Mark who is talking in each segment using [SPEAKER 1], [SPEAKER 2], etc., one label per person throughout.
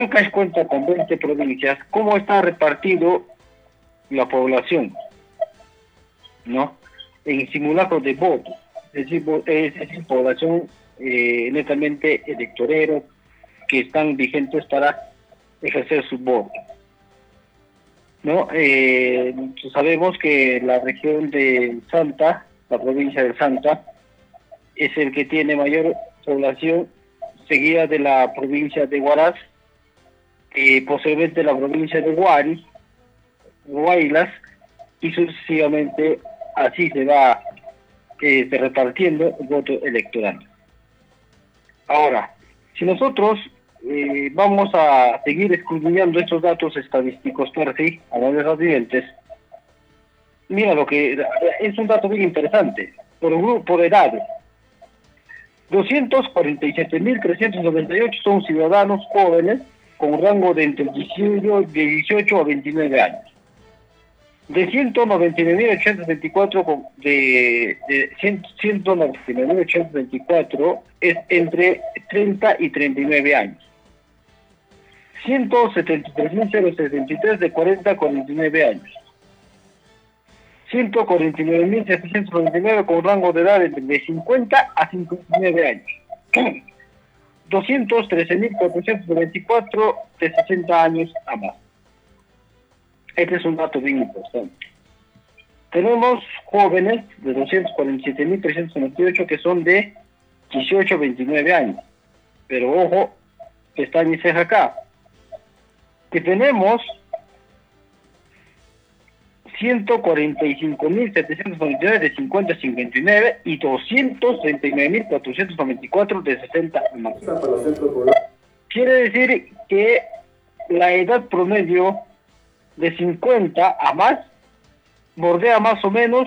[SPEAKER 1] Ancash cuenta con 20 provincias. ¿Cómo está repartido la población? ¿No? En simulacros de voto. Es decir, población netamente electorero que están vigentes para ejercer su voto. ¿No? Sabemos que la región de Santa, la provincia de Santa, es el que tiene mayor población, seguida de la provincia de Huaraz, posiblemente la provincia de Huaylas, y sucesivamente así se va repartiendo el voto electoral. Ahora, si nosotros vamos a seguir escudriñando estos datos estadísticos per se, a los residentes, mira lo que es un dato bien interesante, por edades. 247.398 son ciudadanos jóvenes con rango de entre 18 a 29 años. De 199.824 de 199.824 es entre 30 y 39 años. 173.063 de 40 a 49 años. 149.799 con rango de edad de 50 a 59 años. 213.424 de 60 años a más. Este es un dato bien importante. Tenemos jóvenes de 247.398 que son de 18 a 29 años. Pero ojo, que está mi ceja acá. Que tenemos 145.799 de 50 a 59 y 239.494 de 60 a más. Quiere decir que la edad promedio de 50 a más bordea más o menos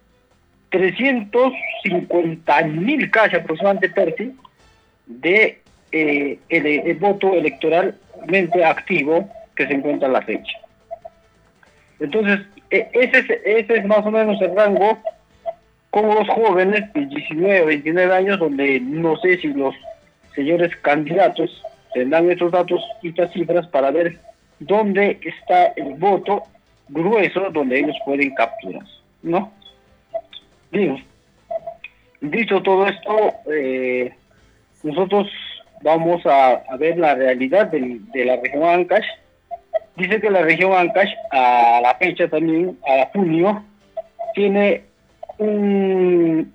[SPEAKER 1] 350.000 casi aproximadamente Percy de el voto electoralmente activo que se encuentra a la fecha. Entonces, ese es más o menos el rango con los jóvenes de 19 a 29 años, donde no sé si los señores candidatos tendrán estos datos y estas cifras para ver dónde está el voto grueso donde ellos pueden capturar, ¿no? Bien, dicho todo esto, nosotros vamos a ver la realidad de la región Ancash. Dice que la región Ancash a la fecha también, a junio, tiene un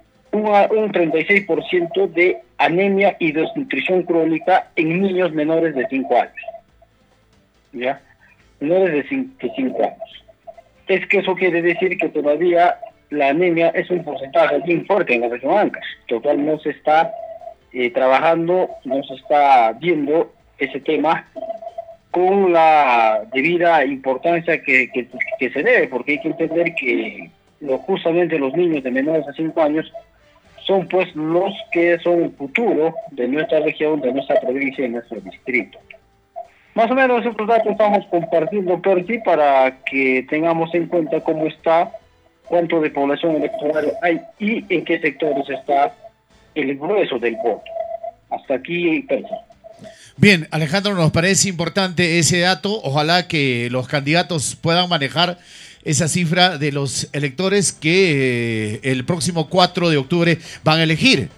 [SPEAKER 1] 36% de anemia y desnutrición crónica en niños menores de 5 años. ¿Ya? Menores de 5 años. Es que eso quiere decir que todavía la anemia es un porcentaje bien fuerte en la región Ancash. Total, no se está trabajando, no se está viendo ese tema con la debida importancia que se debe, porque hay que entender que justamente los niños de menores de 5 años son pues los que son el futuro de nuestra región, de nuestra provincia y de nuestro distrito. Más o menos estos datos estamos compartiendo, Percy, para que tengamos en cuenta cómo está, cuánto de población electoral hay y en qué sectores está el grueso del voto. Hasta aquí, Percy.
[SPEAKER 2] Bien, Alejandro, nos parece importante ese dato. Ojalá que los candidatos puedan manejar esa cifra de los electores que el próximo 4 de octubre van a elegir.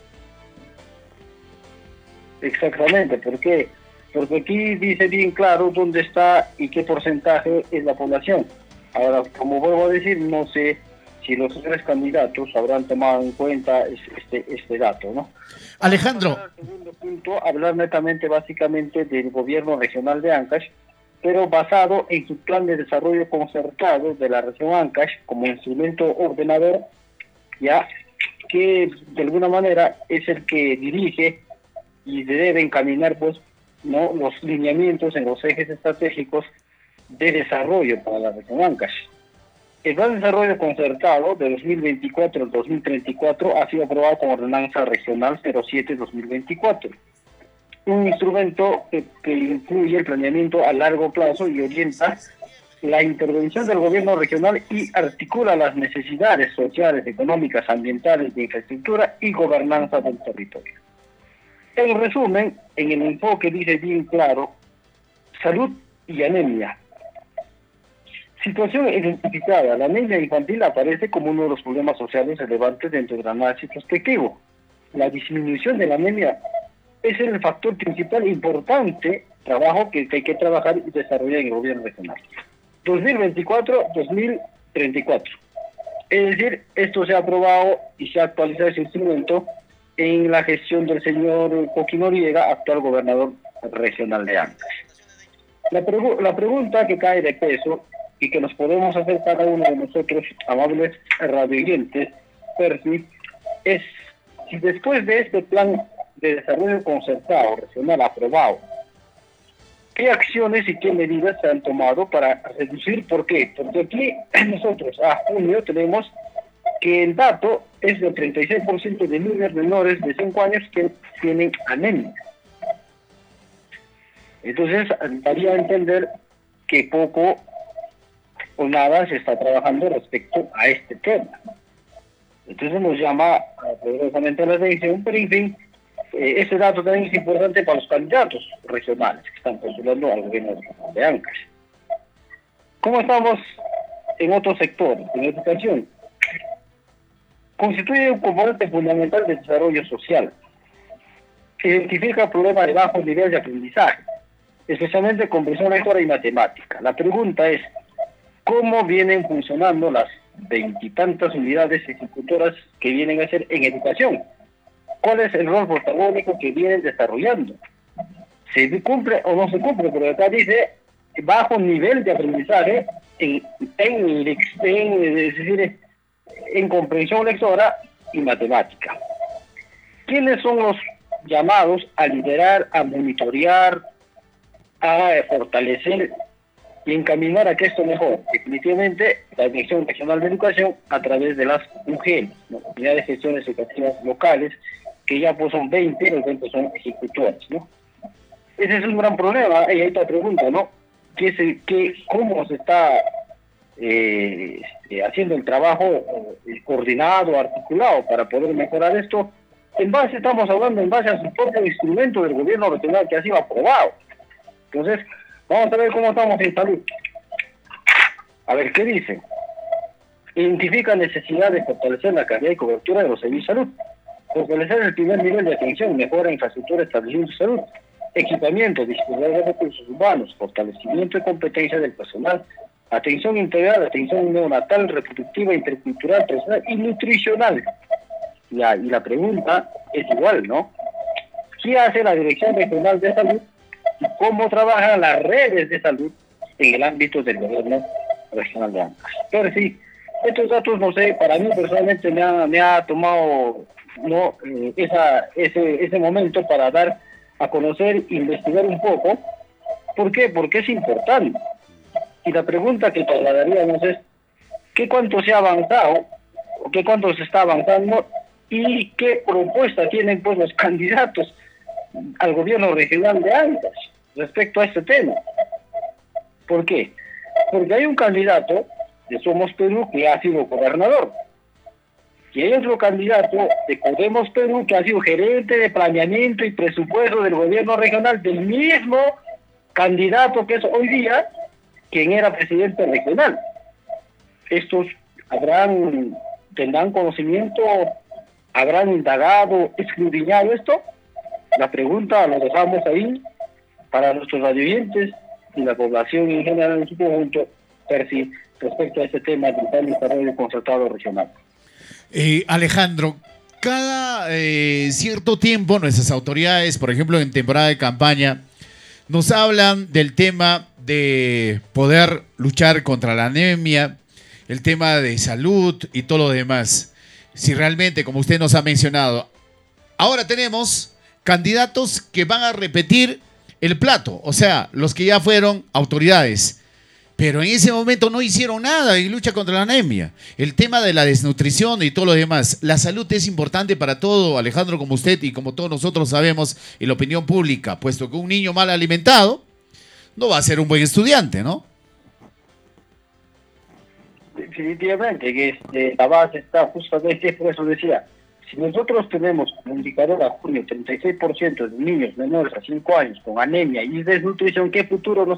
[SPEAKER 1] Exactamente, ¿por qué? Porque aquí dice bien claro dónde está y qué porcentaje es la población. Ahora, como vuelvo a decir, no sé si los tres candidatos habrán tomado en cuenta este dato, ¿no?
[SPEAKER 2] Alejandro.
[SPEAKER 1] El segundo punto, hablar netamente, básicamente, del gobierno regional de Ancash, pero basado en su plan de desarrollo concertado de la región Ancash como instrumento ordenador, ya que de alguna manera es el que dirige y debe encaminar pues, ¿no?, los lineamientos en los ejes estratégicos de desarrollo para la región Ancash. El plan de desarrollo concertado de 2024 al 2034 ha sido aprobado como ordenanza regional 07-2024, un instrumento que incluye el planeamiento a largo plazo y orienta la intervención del gobierno regional y articula las necesidades sociales, económicas, ambientales, de infraestructura y gobernanza del territorio. En resumen, en el enfoque dice bien claro, salud y anemia. Situación identificada. La anemia infantil aparece como uno de los problemas sociales relevantes dentro del análisis prospectivo. La disminución de la anemia es el factor principal importante trabajo que hay que trabajar y desarrollar en el gobierno regional. 2024-2034. Es decir, esto se ha aprobado y se ha actualizado ese instrumento en la gestión del señor Joaquín Noriega, actual gobernador regional de Ancash. La pregunta que cae de peso y que nos podemos hacer cada uno de nosotros, amables radioyentes, Percy, es si después de este plan de desarrollo concertado regional aprobado, ¿qué acciones y qué medidas se han tomado para reducir? ¿Por qué? Porque aquí nosotros a junio tenemos que el dato es del 36% de niños menores de 5 años que tienen anemia. Entonces, daría a entender que poco o nada se está trabajando respecto a este tema. Entonces nos llama poderosamente la atención, pero en fin, ese dato también es importante para los candidatos regionales que están postulando al gobierno de Ancash. ¿Cómo estamos en otros sectores? En educación. Constituye un componente fundamental del desarrollo social. Identifica problemas de bajo nivel de aprendizaje, especialmente comprensión lectora y matemática. La pregunta es, ¿cómo vienen funcionando las 20 y tantas unidades ejecutoras que vienen a ser en educación? ¿Cuál es el rol protagónico que vienen desarrollando? ¿Se cumple o no se cumple? Porque acá dice bajo nivel de aprendizaje en comprensión lectora y matemática. ¿Quiénes son los llamados a liderar, a monitorear, a fortalecer y encaminar a que esto mejore? Definitivamente la Dirección Regional de Educación a través de las UGEL, ¿no? Unidades de Gestiones Educativas Locales, que ya pues son 20, los 20 son ejecutores, ¿no? Ese es un gran problema, y ahí está la pregunta, ¿no? ¿Cómo se está haciendo el trabajo coordinado, articulado para poder mejorar esto? Estamos hablando en base a su propio instrumento del gobierno regional que ha sido aprobado. Entonces, vamos a ver cómo estamos en salud. A ver, ¿qué dice? Identifica necesidad de fortalecer la calidad y cobertura de los servicios de salud, fortalecer el primer nivel de atención, mejora infraestructura, establecimiento de salud, equipamiento, disponibilidad de recursos humanos, fortalecimiento de competencia del personal, atención integral, atención neonatal, reproductiva, intercultural, personal y nutricional. Y la pregunta es igual, ¿no? ¿Qué hace la Dirección Regional de Salud y cómo trabajan las redes de salud en el ámbito del gobierno regional de Ancash? Pero sí, estos datos, no sé, para mí personalmente me ha tomado ese momento para dar a conocer, investigar un poco. ¿Por qué? Porque es importante. Y la pregunta que trasladaríamos es, ¿cuánto se ha avanzado? ¿O cuánto se está avanzando? ¿Y qué propuesta tienen pues los candidatos al gobierno regional de Ancash respecto a este tema? ¿Por qué? Porque hay un candidato de Somos Perú que ha sido gobernador, y hay otro candidato de Podemos Perú que ha sido gerente de planeamiento y presupuesto del gobierno regional, del mismo candidato que es hoy día quien era presidente regional. Estos tendrán conocimiento, habrán indagado, escudriñado esto. La pregunta lo dejamos ahí para nuestros radioyentes y la población en general en su conjunto, Percy, respecto a este tema del plan de desarrollo concertado regional.
[SPEAKER 2] Alejandro, cada cierto tiempo nuestras autoridades, por ejemplo en temporada de campaña, nos hablan del tema de poder luchar contra la anemia, el tema de salud y todo lo demás. Si realmente, como usted nos ha mencionado, ahora tenemos candidatos que van a repetir el plato, o sea, los que ya fueron autoridades. Pero en ese momento no hicieron nada en lucha contra la anemia. El tema de la desnutrición y todo lo demás. La salud es importante para todo, Alejandro, como usted y como todos nosotros sabemos, y la opinión pública, puesto que un niño mal alimentado no va a ser un buen estudiante, ¿no?
[SPEAKER 1] Definitivamente, que la base está justamente, por eso decía, Si nosotros tenemos como indicador a junio 36% de niños menores a 5 años con anemia y desnutrición, ¿qué futuro nos